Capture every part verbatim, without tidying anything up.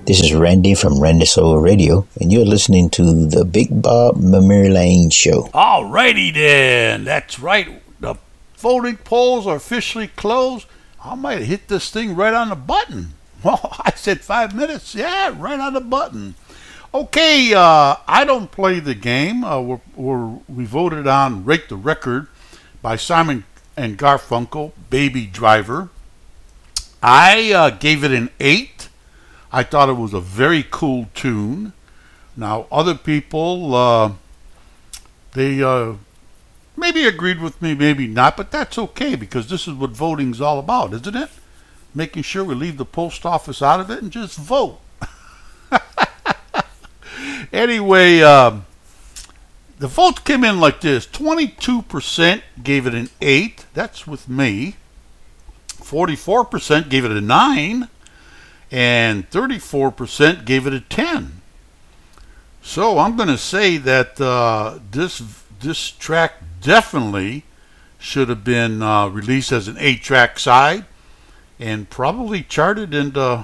This is Randy from Randy Soul Radio, and you're listening to the Big Bob Memory Lane Show. Alrighty then, that's right. The voting polls are officially closed. I might hit this thing right on the button. Well, I said five minutes. Yeah, right on the button. Okay, uh, I don't play the game. Uh, we're, we're, we voted on Rate the Record by Simon and Garfunkel, Baby Driver. I uh, gave it an eight. I thought it was a very cool tune. Now, other people, uh, they uh, maybe agreed with me, maybe not, but that's okay because this is what voting's all about, isn't it? Making sure we leave the post office out of it and just vote. Anyway, um, the votes came in like this. twenty-two percent gave it an eight. That's with me. forty-four percent gave it a nine. And thirty-four percent gave it a ten. So I'm going to say that uh, this this track definitely should have been uh, released as an eight-track side and probably charted in the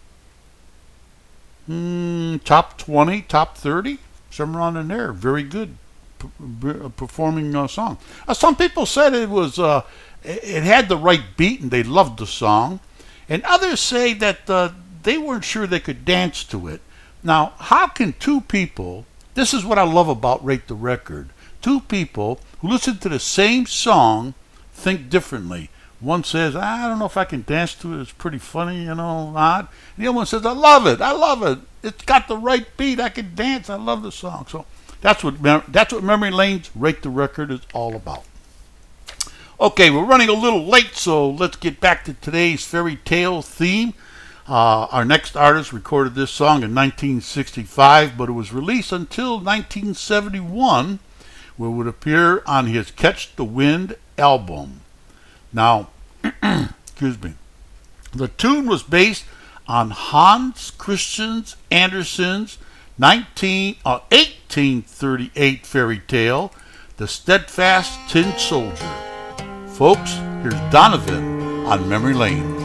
mm, top twenty, top thirty, somewhere around in there. Very good p- performing uh, song. Uh, some people said it was uh, it had the right beat and they loved the song. And others say that uh, they weren't sure they could dance to it. Now, how can two people, this is what I love about Rate the Record, two people who listen to the same song think differently. One says, I don't know if I can dance to it, it's pretty funny, you know, odd. And the other one says, I love it, I love it. It's got the right beat, I can dance, I love the song. So that's what, that's what Memory Lane's Rate the Record is all about. Okay, we're running a little late, so let's get back to today's fairy tale theme. Uh, our next artist recorded this song in nineteen sixty-five, but it was released until nineteen seventy-one, where it would appear on his Catch the Wind album. Now, excuse me, the tune was based on Hans Christian Andersen's nineteen, uh, eighteen thirty-eight fairy tale, The Steadfast Tin Soldier. Folks, here's Donovan on Memory Lane.